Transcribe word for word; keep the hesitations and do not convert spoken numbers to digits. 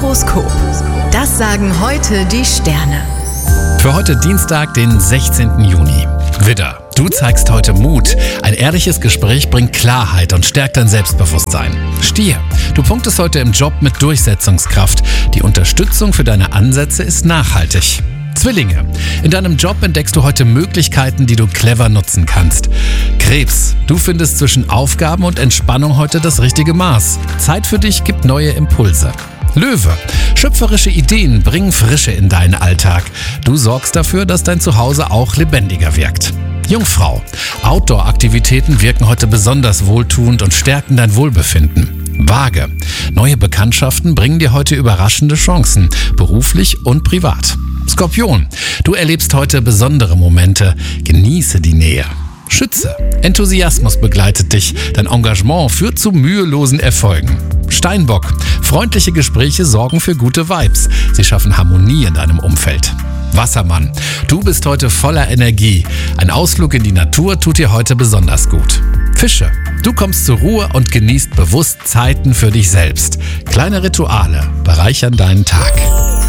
Horoskop. Das sagen heute die Sterne. Für heute Dienstag, den sechzehnten Juni. Widder, du zeigst heute Mut. Ein ehrliches Gespräch bringt Klarheit und stärkt dein Selbstbewusstsein. Stier, du punktest heute im Job mit Durchsetzungskraft. Die Unterstützung für deine Ansätze ist nachhaltig. Zwillinge, in deinem Job entdeckst du heute Möglichkeiten, die du clever nutzen kannst. Krebs, du findest zwischen Aufgaben und Entspannung heute das richtige Maß. Zeit für dich gibt neue Impulse. Löwe, schöpferische Ideen bringen Frische in deinen Alltag. Du sorgst dafür, dass dein Zuhause auch lebendiger wirkt. Jungfrau, Outdoor-Aktivitäten wirken heute besonders wohltuend und stärken dein Wohlbefinden. Waage, neue Bekanntschaften bringen dir heute überraschende Chancen, beruflich und privat. Skorpion, du erlebst heute besondere Momente, genieße die Nähe. Schütze, Enthusiasmus begleitet dich, dein Engagement führt zu mühelosen Erfolgen. Steinbock, freundliche Gespräche sorgen für gute Vibes, sie schaffen Harmonie in deinem Umfeld. Wassermann, du bist heute voller Energie, ein Ausflug in die Natur tut dir heute besonders gut. Fische, du kommst zur Ruhe und genießt bewusst Zeiten für dich selbst. Kleine Rituale bereichern deinen Tag.